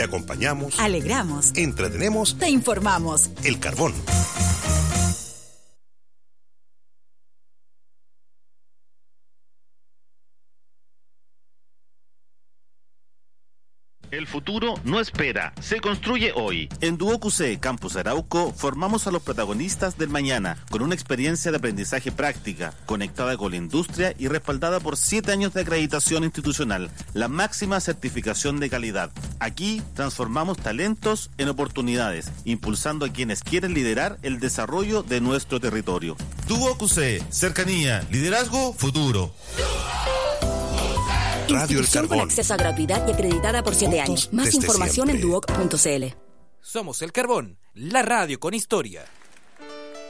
acompañamos, alegramos, entretenemos, te informamos. El Carbón. El futuro no espera, se construye hoy. En Duoc Campus Arauco formamos a los protagonistas del mañana con una experiencia de aprendizaje práctica, conectada con la industria y respaldada por 7 años de acreditación institucional, la máxima certificación de calidad. Aquí transformamos talentos en oportunidades, impulsando a quienes quieren liderar el desarrollo de nuestro territorio. Duoc, cercanía, liderazgo, futuro. Radio El Carbón. Con acceso a gratuidad y acreditada por 7 años. Más información en duoc.cl. Somos El Carbón, la radio con historia.